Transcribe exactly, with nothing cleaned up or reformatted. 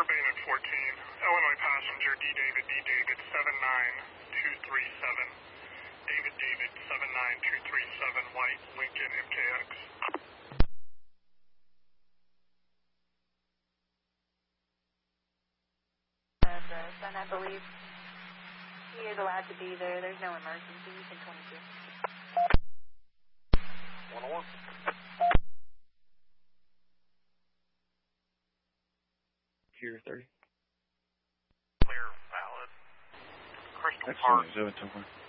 Urbane at fourteen, Illinois passenger D David D David seven nine two three seven, David David seven nine two three seven, White Lincoln M K X. And uh, son, I believe he is allowed to be there. There's no emergency. You can twenty-two. one oh one. Here, thirty. Clear, valid. Crystal That's Park. seven,